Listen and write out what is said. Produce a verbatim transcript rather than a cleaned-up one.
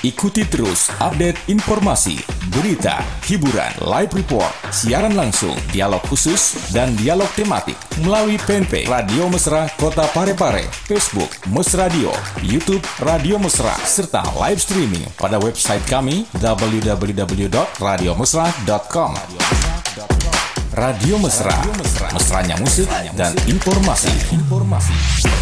Ikuti terus update informasi, berita, hiburan, live report, siaran langsung, dialog khusus, dan dialog tematik melalui fanpage Radio Mesra Kota Parepare, Facebook Mesradio, YouTube Radio Mesra, serta live streaming pada website kami w w w dot radio mesra dot com. Radio Mesra, mesranya musik dan informasi.